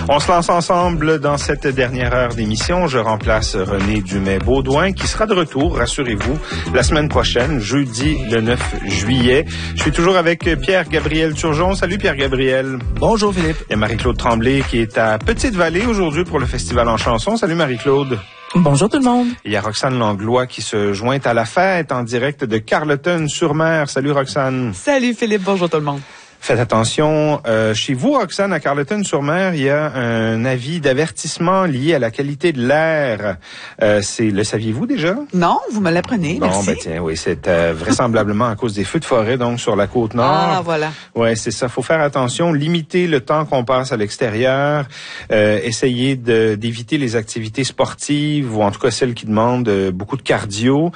On se lance ensemble dans cette dernière heure d'émission. Je remplace René Dumais-Baudouin qui sera de retour, rassurez-vous, la semaine prochaine, jeudi le 9 juillet. Je suis toujours avec Pierre-Gabriel Turgeon. Salut Pierre-Gabriel. Bonjour Philippe. Il y a Marie-Claude Tremblay qui est à Petite-Vallée aujourd'hui pour le Festival en chanson. Salut Marie-Claude. Bonjour tout le monde. Il y a Roxane Langlois qui se joint à la fête en direct de Carleton-sur-Mer. Salut Roxane. Salut Philippe, bonjour tout le monde. Faites attention, chez vous, Roxane, à Carleton-sur-Mer, il y a un avis d'avertissement lié à la qualité de l'air. Le saviez-vous déjà? Non, vous me l'apprenez, merci. Bon, ben tiens, oui, c'est vraisemblablement à cause des feux de forêt, donc sur la côte nord. Ah, voilà. Ouais, c'est ça. Faut faire attention, limiter le temps qu'on passe à l'extérieur, essayer d'éviter les activités sportives ou en tout cas celles qui demandent beaucoup de cardio.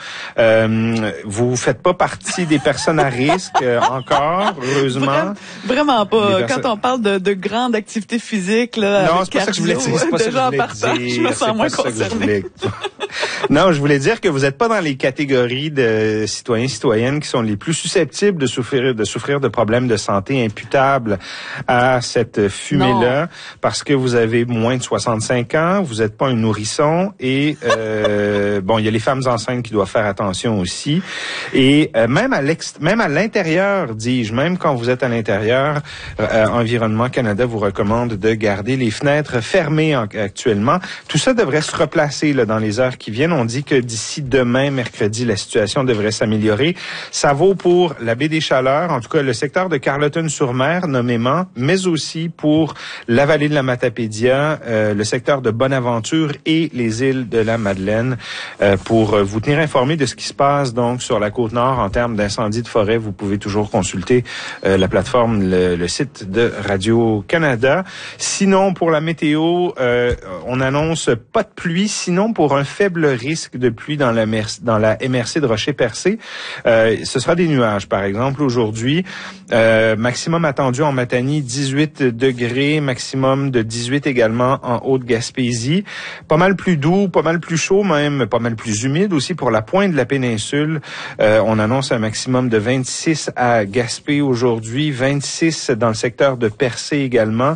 Vous faites pas partie des personnes à risque encore, heureusement. Vraiment pas. Quand on parle de grandes activités physiques, là, non, c'est pas ça que je voulais dire. C'est pas ça que je voulais dire. Je me sens moins concernée. Non, je voulais dire que vous n'êtes pas dans les catégories de citoyens-citoyennes qui sont les plus susceptibles de souffrir de problèmes de santé imputables à cette fumée-là, parce que vous avez moins de 65 ans, vous n'êtes pas un nourrisson et bon, il y a les femmes enceintes qui doivent faire attention aussi. Et même à l'intérieur, dis-je, même quand vous êtes à l'intérieur, Environnement Canada vous recommande de garder les fenêtres fermées actuellement. Tout ça devrait se replacer là, dans les heures qui viennent. On dit que d'ici demain, mercredi, la situation devrait s'améliorer. Ça vaut pour la baie des Chaleurs, en tout cas le secteur de Carleton-sur-Mer nommément, mais aussi pour la vallée de la Matapédia, le secteur de Bonaventure et les îles de la Madeleine. Pour vous tenir informé de ce qui se passe donc sur la côte nord en termes d'incendie de forêt, vous pouvez toujours consulter la plateforme, le site de Radio-Canada. Sinon, pour la météo, on annonce pas de pluie, sinon pour un faible risque de pluie dans la MRC de Rocher-Percé. Ce sera des nuages, par exemple, aujourd'hui. Maximum attendu en Matanie, 18 degrés, maximum de 18 également en Haute-Gaspésie. Pas mal plus doux, pas mal plus chaud même, pas mal plus humide aussi pour la pointe de la péninsule. On annonce un maximum de 26 à Gaspé aujourd'hui, 26 dans le secteur de Percé également,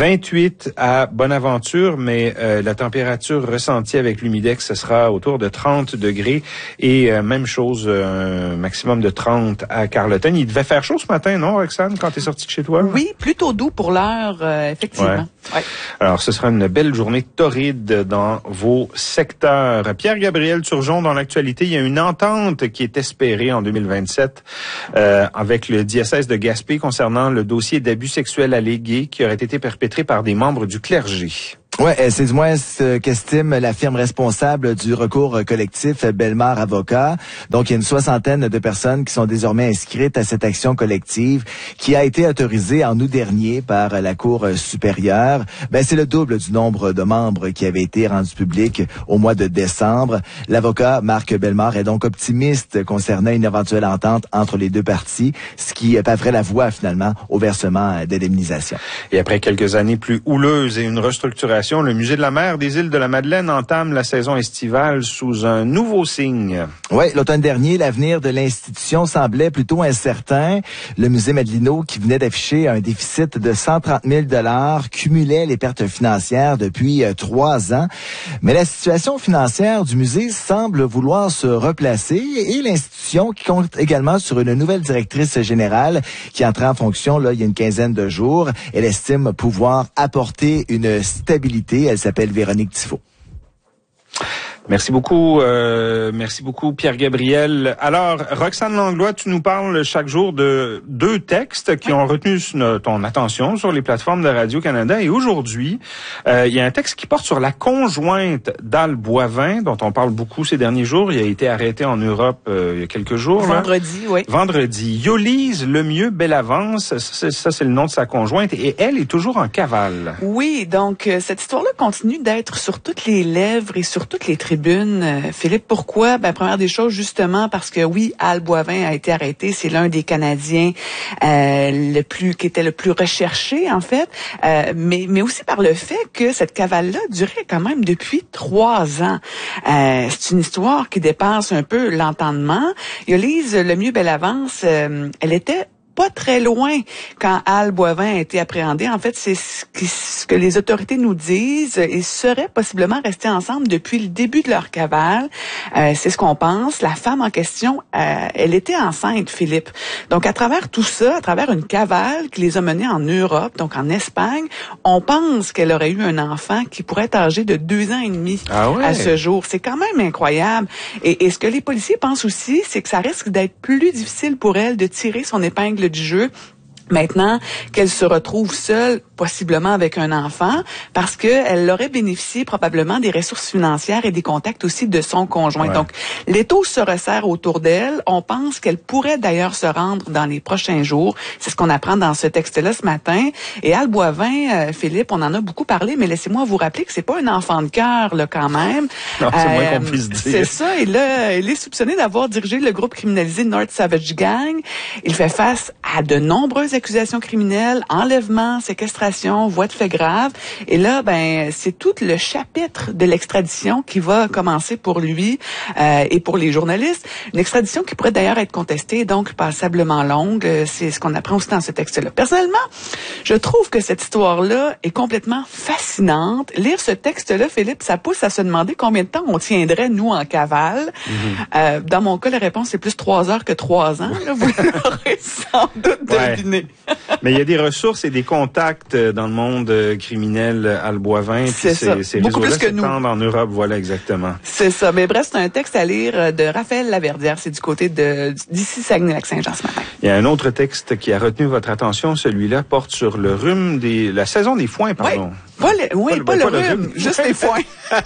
28 à Bonaventure, mais la température ressentie avec l'humidex, ce sera autour de 30 degrés et même chose, un maximum de 30 à Carleton. Il devait faire chaud ce matin, non, Roxane, quand tu es sortie de chez toi? Oui, plutôt doux pour l'heure, effectivement. Ouais. Alors, ce sera une belle journée torride dans vos secteurs. Pierre-Gabriel Turgeon, dans l'actualité, il y a une entente qui est espérée en 2027 avec le diocèse de Gaspé concernant le dossier d'abus sexuels allégués qui aurait été perpétré par des membres du clergé. Ouais, c'est du moins ce qu'estime la firme responsable du recours collectif Bellemare Avocats. Donc, il y a une soixantaine de personnes qui sont désormais inscrites à cette action collective qui a été autorisée en août dernier par la Cour supérieure. C'est le double du nombre de membres qui avait été rendu public au mois de décembre. L'avocat Marc Bellemare est donc optimiste concernant une éventuelle entente entre les deux parties, ce qui paverait la voie finalement au versement d'indemnisation. Et après quelques années plus houleuses et une restructuration, le Musée de la mer des îles de la Madeleine entame la saison estivale sous un nouveau signe. Oui, l'automne dernier, l'avenir de l'institution semblait plutôt incertain. Le musée Madelino, qui venait d'afficher un déficit de 130 000 $, cumulait les pertes financières depuis 3 ans. Mais la situation financière du musée semble vouloir se replacer et l'institution qui compte également sur une nouvelle directrice générale qui entre en fonction là, il y a une quinzaine de jours. Elle estime pouvoir apporter une stabilité. Elle s'appelle Véronique Tifo. Merci beaucoup Pierre-Gabriel. Alors, Roxane Langlois, tu nous parles chaque jour de 2 textes qui ont retenu ton attention sur les plateformes de Radio-Canada. Et aujourd'hui, il y a un texte qui porte sur la conjointe d'Al Boivin, dont on parle beaucoup ces derniers jours. Il a été arrêté en Europe il y a quelques jours. Vendredi, oui. Vendredi. Yolise Lemieux-Bellavance, ça c'est le nom de sa conjointe, et elle est toujours en cavale. Oui, donc cette histoire-là continue d'être sur toutes les lèvres et sur toutes les tribunes. Philippe, pourquoi? Première des choses, justement, parce que oui, Al Boivin a été arrêté. C'est l'un des Canadiens qui était le plus recherché, en fait. Mais aussi par le fait que cette cavale-là durait quand même depuis 3 ans. C'est une histoire qui dépasse un peu l'entendement. Yolise Lemieux-Bellavance, elle était pas très loin quand Al Boivin a été appréhendé. En fait, c'est ce que les autorités nous disent. Ils seraient possiblement restés ensemble depuis le début de leur cavale. C'est ce qu'on pense. La femme en question, elle était enceinte, Philippe. Donc, à travers tout ça, à travers une cavale qui les a menés en Europe, donc en Espagne, on pense qu'elle aurait eu un enfant qui pourrait être âgé de 2 ans et demi à ce jour. C'est quand même incroyable. Et ce que les policiers pensent aussi, c'est que ça risque d'être plus difficile pour elle de tirer son épingle du jeu maintenant qu'elle se retrouve seule, possiblement avec un enfant, parce qu'elle aurait bénéficié probablement des ressources financières et des contacts aussi de son conjoint. Ouais. Donc, l'étau se resserre autour d'elle. On pense qu'elle pourrait d'ailleurs se rendre dans les prochains jours. C'est ce qu'on apprend dans ce texte-là ce matin. Et Al Boivin, Philippe, on en a beaucoup parlé, mais laissez-moi vous rappeler que c'est pas un enfant de cœur, là, quand même. Non, c'est moins qu'on puisse dire. C'est ça. Et là, il est soupçonné d'avoir dirigé le groupe criminalisé North Savage Gang. Il fait face à de nombreuses accusations criminelles, enlèvement, séquestration, voies de fait grave. Et là, c'est tout le chapitre de l'extradition qui va commencer pour lui et pour les journalistes. Une extradition qui pourrait d'ailleurs être contestée, donc passablement longue. C'est ce qu'on apprend aussi dans ce texte-là. Personnellement, je trouve que cette histoire-là est complètement fascinante. Lire ce texte-là, Philippe, ça pousse à se demander combien de temps on tiendrait, nous, en cavale. Mm-hmm. Dans mon cas, la réponse est plus 3 heures que 3 ans. Là, vous l'aurez sans doute deviné. Mais il y a des ressources et des contacts dans le monde criminel, Al Boivin. C'est ça. Ces beaucoup plus que nous. En Europe, voilà, exactement. C'est ça. Mais bref, c'est un texte à lire de Raphaël Laverdière. C'est du côté d'ici Saguenay-Lac-Saint-Jean ce matin. Il y a un autre texte qui a retenu votre attention. Celui-là porte sur le rhume la saison des foins, pardon. Pas le rhume, juste les foins.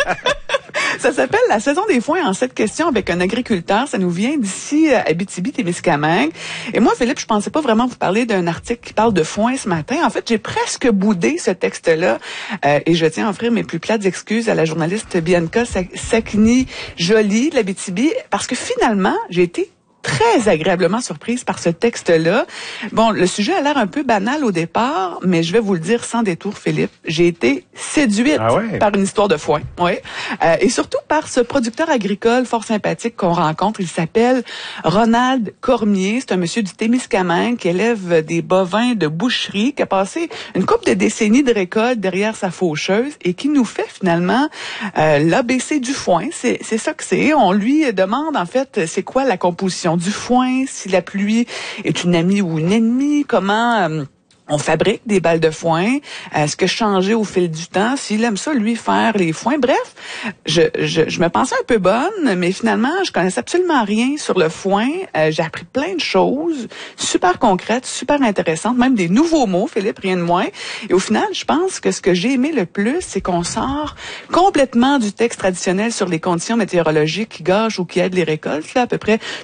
Ça s'appelle la saison des foins en 7 questions avec un agriculteur. Ça nous vient d'ici Abitibi-Témiscamingue. Et moi, Philippe, je pensais pas vraiment vous parler d'un article qui parle de foin ce matin. En fait, j'ai presque boudé ce texte-là et je tiens à offrir mes plus plates excuses à la journaliste Bianca Sacchini-Joly de l'Abitibi parce que finalement, j'ai été très agréablement surprise par ce texte-là. Bon, le sujet a l'air un peu banal au départ, mais je vais vous le dire sans détour, Philippe. J'ai été séduite par une histoire de foin. Ouais. Et surtout par ce producteur agricole fort sympathique qu'on rencontre. Il s'appelle Ronald Cormier. C'est un monsieur du Témiscamingue qui élève des bovins de boucherie, qui a passé une couple de décennies de récolte derrière sa faucheuse et qui nous fait finalement l'ABC du foin. C'est ça que c'est. On lui demande en fait c'est quoi la composition du foin, si la pluie est une amie ou une ennemie, comment on fabrique des balles de foin, ce que changer au fil du temps, s'il aime ça, lui, faire les foins. Bref, je me pensais un peu bonne, mais finalement, je connaissais absolument rien sur le foin. J'ai appris plein de choses super concrètes, super intéressantes, même des nouveaux mots, Philippe, rien de moins. Et au final, je pense que ce que j'ai aimé le plus, c'est qu'on sort complètement du texte traditionnel sur les conditions météorologiques qui gâchent ou qui aident les récoltes, là, à peu près